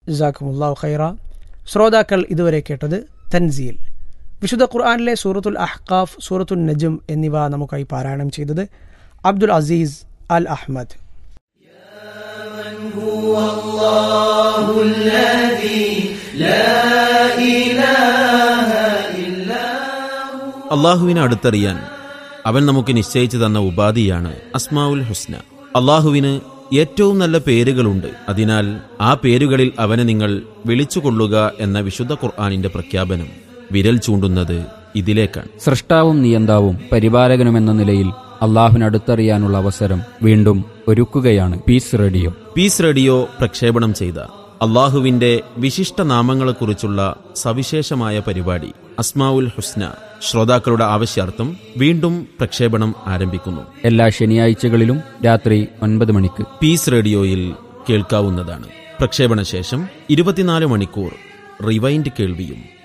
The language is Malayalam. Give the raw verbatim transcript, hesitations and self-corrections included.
ജസാക്കുമുല്ലാഹു ഖൈറ. ശ്രോതാക്കൾ ഇതുവരെ കേട്ടത് തൻസീൽ. വിശുദ്ധ ഖുർആനിലെ സൂറത്തുൽ അഹ്ഖാഫ്, സൂറത്തുൽ നജ്ം എന്നിവ നമുക്കായി പാരായണം ചെയ്തത് അബ്ദുൽ അസീസ് അൽ അഹ്മദ്. അള്ളാഹുവിനെ അടുത്തറിയാൻ അവൻ നമുക്ക് നിശ്ചയിച്ചു തന്ന ഉപാധിയാണ് അസ്മാഉൽ ഹുസ്ന. അള്ളാഹുവിന് ഏറ്റവും നല്ല പേരുകളുണ്ട്. അതിനാൽ ആ പേരുകളിൽ അവനെ നിങ്ങൾ വിളിച്ചുകൊള്ളുക എന്ന വിശുദ്ധ ഖുർആനിന്റെ പ്രഖ്യാപനം വിരൽ ചൂണ്ടുന്നത് ഇതിലേക്കാണ്. സൃഷ്ടാവും നിയന്താവും പരിപാലകനുമെന്ന നിലയിൽ അള്ളാഹുവിനടുത്തറിയാനുള്ള അവസരം വീണ്ടും ഒരുക്കുകയാണ് പീസ് റേഡിയോ. പീസ് റേഡിയോ പ്രക്ഷേപണം ചെയ്ത അള്ളാഹുവിന്റെ വിശിഷ്ട നാമങ്ങളെക്കുറിച്ചുള്ള സവിശേഷമായ പരിപാടി അസ്മാഉൽ ഹുസ്ന ശ്രോതാക്കളുടെ ആവശ്യാർത്ഥം വീണ്ടും പ്രക്ഷേപണം ആരംഭിക്കുന്നു. എല്ലാ ശനിയാഴ്ചകളിലും രാത്രി ഒൻപത് മണിക്ക് പീസ് റേഡിയോയിൽ കേൾക്കാവുന്നതാണ്. പ്രക്ഷേപണ ശേഷം ഇരുപത്തിനാല് മണിക്കൂർ റിവൈൻഡ് കേൾവിയും